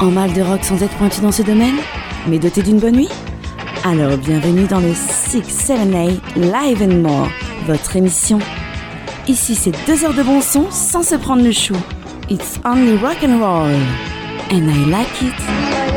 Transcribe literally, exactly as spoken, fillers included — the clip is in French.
En mal de rock sans être pointu dans ce domaine, mais doté d'une bonne nuit? Alors bienvenue dans le six seven eight Live and More, votre émission. Ici c'est deux heures de bon son sans se prendre le chou. It's only rock and roll, and I like it.